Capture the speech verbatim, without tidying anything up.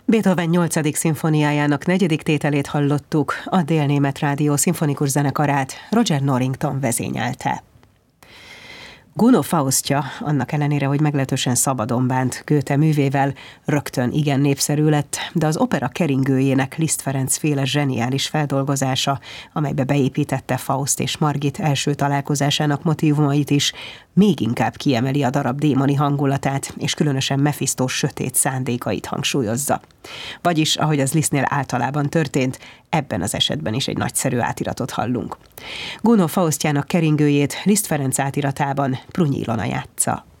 Beethoven nyolcadik szimfóniájának negyedik tételét hallottuk, a Délnémet Rádió szimfonikus zenekarát Roger Norrington vezényelte. Gounod Faustja, annak ellenére, hogy meglehetősen szabadon bánt Goethe művével, rögtön igen népszerű lett, de az opera keringőjének Liszt Ferenc féle zseniális feldolgozása, amelybe beépítette Faust és Margit első találkozásának motívumait is, még inkább kiemeli a darab démoni hangulatát, és különösen Mephisto sötét szándékait hangsúlyozza. Vagyis, ahogy az Lisztnél általában történt, ebben az esetben is egy nagyszerű átiratot hallunk. Gounod Faustjának keringőjét Liszt Ferenc átiratában Prunyi Ilona játsza.